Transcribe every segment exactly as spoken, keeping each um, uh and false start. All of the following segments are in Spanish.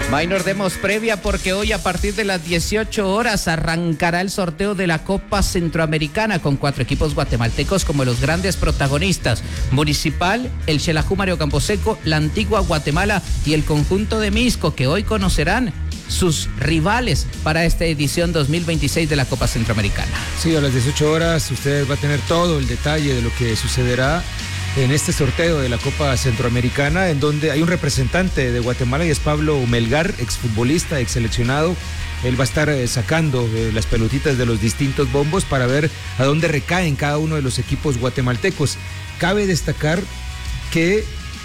Maynor, demos previa porque hoy a partir de las dieciocho horas arrancará el sorteo de la Copa Centroamericana con cuatro equipos guatemaltecos como los grandes protagonistas: Municipal, el Xelajú Mario Camposeco, la Antigua Guatemala y el conjunto de Misco, que hoy conocerán sus rivales para esta edición dos mil veintiséis de la Copa Centroamericana. Sí, a las dieciocho horas usted va a tener todo el detalle de lo que sucederá en este sorteo de la Copa Centroamericana, en donde hay un representante de Guatemala y es Pablo Melgar, exfutbolista, exseleccionado. Él va a estar eh, sacando eh, las pelotitas de los distintos bombos para ver a dónde recaen cada uno de los equipos guatemaltecos. Cabe destacar que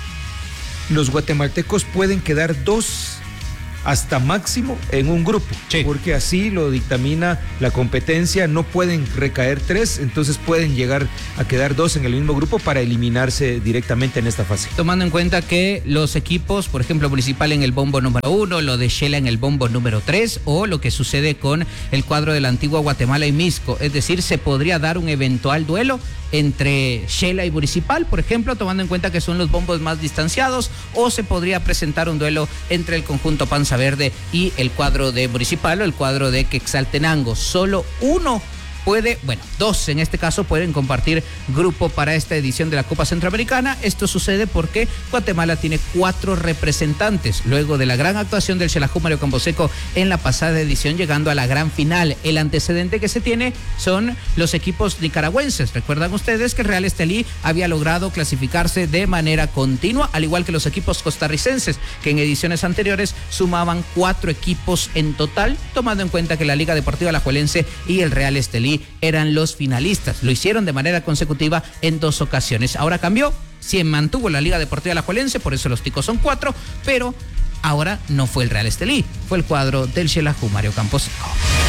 los guatemaltecos pueden quedar dos hasta máximo en un grupo, sí, porque así lo dictamina la competencia. No pueden recaer tres, entonces pueden llegar a quedar dos en el mismo grupo para eliminarse directamente en esta fase. Tomando en cuenta que los equipos, por ejemplo, Municipal en el bombo número uno, lo de Xela en el bombo número tres, o lo que sucede con el cuadro de la Antigua Guatemala y Misco, es decir, se podría dar un eventual duelo entre Xela y Municipal, por ejemplo, tomando en cuenta que son los bombos más distanciados, o se podría presentar un duelo entre el conjunto Panza Verde y el cuadro de Municipal o el cuadro de Quetzaltenango. Solo uno puede, bueno, dos en este caso pueden compartir grupo para esta edición de la Copa Centroamericana. Esto sucede porque Guatemala tiene cuatro representantes, luego de la gran actuación del Xelajú Mario Camposeco en la pasada edición, llegando a la gran final. El antecedente que se tiene son los equipos nicaragüenses. Recuerdan ustedes que el Real Estelí había logrado clasificarse de manera continua, al igual que los equipos costarricenses, que en ediciones anteriores sumaban cuatro equipos en total, tomando en cuenta que la Liga Deportiva Alajuelense y el Real Estelí eran los finalistas. Lo hicieron de manera consecutiva en dos ocasiones. Ahora cambió, se mantuvo la Liga Deportiva Alajuelense, por eso los ticos son cuatro, pero ahora no fue el Real Estelí, fue el cuadro del Xelajú Mario Camposeco.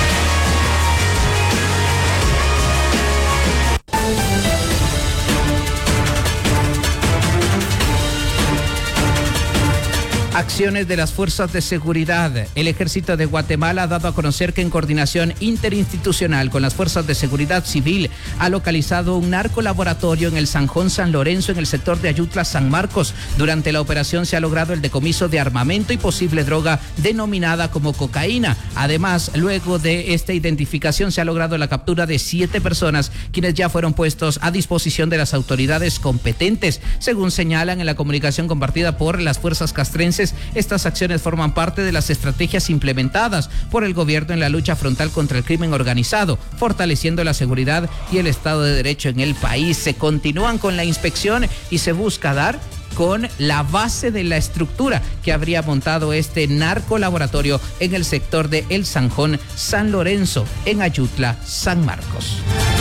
Acciones de las fuerzas de seguridad. El Ejército de Guatemala ha dado a conocer que en coordinación interinstitucional con las fuerzas de seguridad civil ha localizado un narcolaboratorio en el Sanjón San Lorenzo, en el sector de Ayutla San Marcos. Durante la operación se ha logrado el decomiso de armamento y posible droga denominada como cocaína. Además, luego de esta identificación se ha logrado la captura de siete personas, quienes ya fueron puestos a disposición de las autoridades competentes. Según señalan en la comunicación compartida por las fuerzas castrenses, estas acciones forman parte de las estrategias implementadas por el gobierno en la lucha frontal contra el crimen organizado, fortaleciendo la seguridad y el Estado de Derecho en el país. Se continúan con la inspección y se busca dar con la base de la estructura que habría montado este narcolaboratorio en el sector de El Sanjón San Lorenzo, en Ayutla San Marcos.